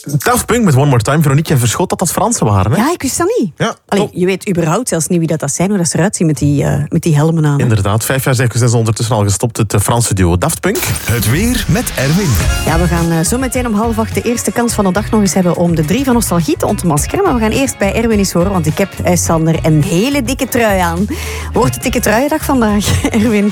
Daft Punk met One More Time. Veronique, je verschot dat Fransen waren, hè? Ja, ik wist dat niet. Ja. Allee, je weet überhaupt zelfs niet wie dat zijn, hoe dat ze eruit zien met die helmen aan. Inderdaad, 5 jaar zijn ze ondertussen al gestopt, het Franse duo Daft Punk. Het weer met Erwin. Ja, we gaan zo meteen om 7:30 de eerste kans van de dag nog eens hebben om de 3 van nostalgie te ontmaskeren. Maar we gaan eerst bij Erwin eens horen, want ik heb, Sander, een hele dikke trui aan. Wordt het dikke truiendag vandaag, Erwin?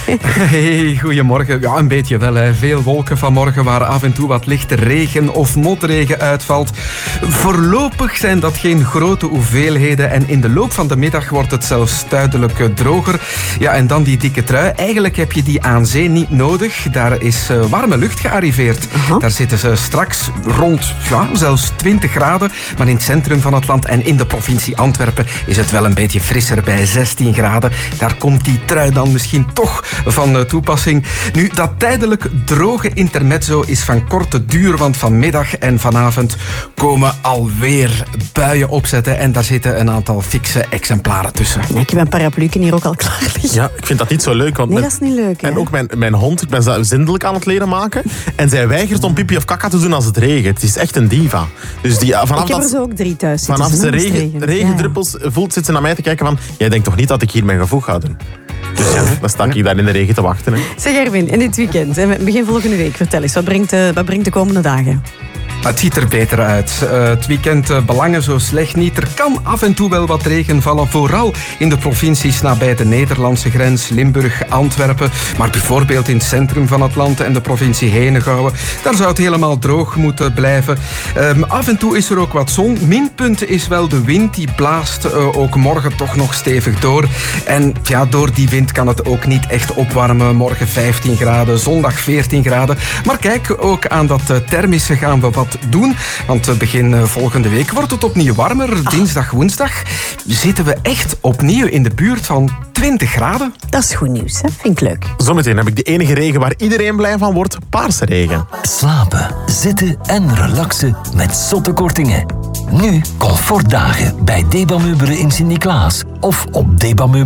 Hey, goedemorgen. Ja, een beetje wel. Hè. Veel wolken vanmorgen waar af en toe wat lichte regen of motregen uitvalt. Voorlopig zijn dat geen grote hoeveelheden en in de loop van de middag wordt het zelfs duidelijk droger. Ja, en dan die dikke trui. Eigenlijk heb je die aan zee niet nodig. Daar is warme lucht gearriveerd. Daar zitten ze straks rond, zelfs 20 graden. Maar in het centrum van het land en in de provincie Antwerpen is het wel een beetje frisser bij 16 graden. Daar komt die trui dan misschien toch van toepassing. Nu, dat tijdelijk droge intermezzo is van korte duur, want vanmiddag en vanavond komen alweer buien opzetten en daar zitten een aantal fikse exemplaren tussen. Ik heb mijn parapluken hier ook al klaar liggen. Ja, ik vind dat niet zo leuk. Want Nee, dat is niet leuk. Hè? En ook mijn hond, ik ben ze zindelijk aan het leren maken. En zij weigert om pipi of kaka te doen als het regent. Het is echt een diva. Dus vanaf ik heb er zo ook 3 thuis zitten. vanaf Dus de regendruppels voelt, zit ze naar mij te kijken van... Jij denkt toch niet dat ik hier mijn gevoeg ga doen? Dus ja, dan sta ik daar in de regen te wachten. Hè. Zeg Erwin, in dit weekend, begin volgende week, vertel eens, wat brengt de komende dagen? Het ziet er beter uit. Het weekend belangen zo slecht niet. Er kan af en toe wel wat regen vallen. Vooral in de provincies nabij de Nederlandse grens. Limburg, Antwerpen. Maar bijvoorbeeld in het centrum van het land en de provincie Henegouwen. Daar zou het helemaal droog moeten blijven. Af en toe is er ook wat zon. Minpunt is wel de wind. Die blaast ook morgen toch nog stevig door. En ja, door die wind kan het ook niet echt opwarmen. Morgen 15 graden, zondag 14 graden. Maar kijk, ook aan dat thermische gaan we wat doen. Want begin volgende week wordt het opnieuw warmer. Dinsdag, woensdag zitten we echt opnieuw in de buurt van 20 graden. Dat is goed nieuws, hè? Vind ik leuk. Zometeen heb ik de enige regen waar iedereen blij van wordt. Paarse regen. Slapen, zitten en relaxen met zotte kortingen. Nu comfortdagen bij Deba Meubelen in Sint-Niklaas of op Deba Meubelen.